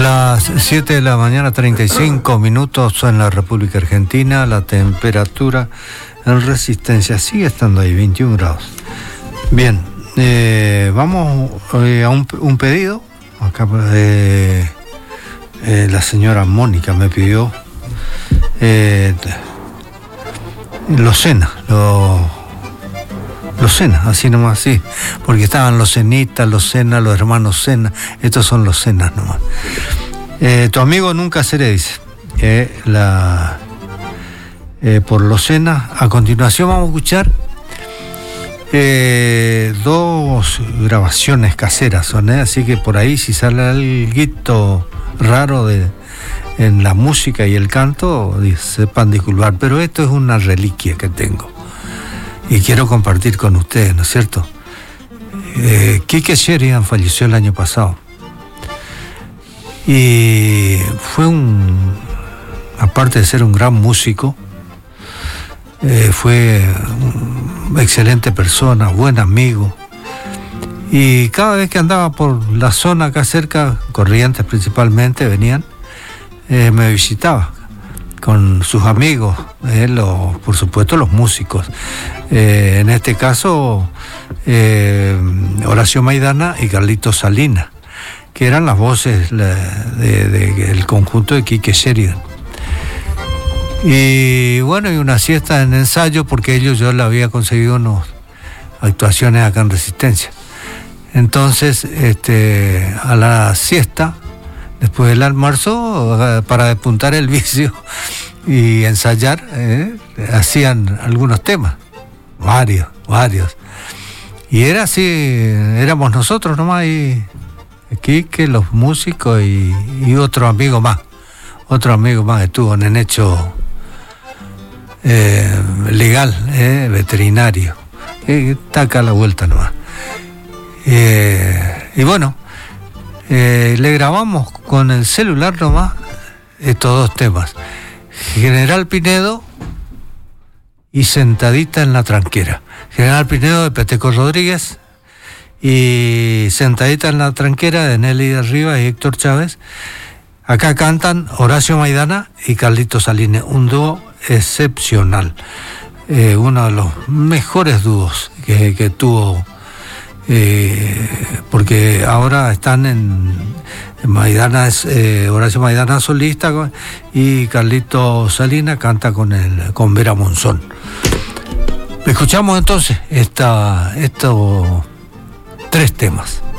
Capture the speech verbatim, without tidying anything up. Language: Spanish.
Las siete de la mañana, treinta y cinco minutos en la República Argentina. La temperatura en Resistencia sigue estando ahí, veintiún grados. Bien, eh, vamos eh, a un, un pedido. Acá eh, eh, la señora Mónica me pidió eh, los Sena, los, los Sena, así nomás, sí, porque estaban los Senitas, los Sena, los hermanos Sena, estos son los Senas nomás. Eh, tu amigo nunca seré, dice, eh, la, eh, por los Sena. A continuación vamos a escuchar eh, dos grabaciones caseras, son, eh, así que por ahí si sale algo raro de, en la música y el canto, sepan disculpar, pero esto es una reliquia que tengo y quiero compartir con ustedes, ¿no es cierto? Eh, Quique Sheridan falleció el año pasado y fue un, aparte de ser un gran músico, eh, fue una excelente persona, buen amigo, y cada vez que andaba por la zona acá cerca, Corrientes principalmente, venían, eh, me visitaba con sus amigos, eh, los, por supuesto los músicos, eh, en este caso eh, Horacio Maidana y Carlitos Salinas, que eran las voces del de, de, de, conjunto de Quique Sheridan. Y bueno, y una siesta en ensayo, porque ellos yo le había conseguido unas actuaciones acá en Resistencia. Entonces, este, a la siesta, después del almuerzo, para despuntar el vicio y ensayar, eh, hacían algunos temas, varios, varios. Y era así, éramos nosotros nomás, y Quique, los músicos y, y otro amigo más, otro amigo más estuvo en el hecho eh, legal, eh, veterinario, eh, está acá a la vuelta nomás. Eh, y bueno, eh, le grabamos con el celular nomás estos dos temas, General Pinedo y Sentadita en la Tranquera. General Pinedo de Peteco Rodríguez y Sentadita en la Tranquera de Nelly de Rivas y Héctor Chávez. Acá cantan Horacio Maidana y Carlitos Salinas, un dúo excepcional, eh, uno de los mejores dúos que, que tuvo, eh, porque ahora están en, en Maidana, es, eh, Horacio Maidana solista y Carlitos Salinas canta con, el, con Vera Monzón. Escuchamos entonces esta, estos tres temas.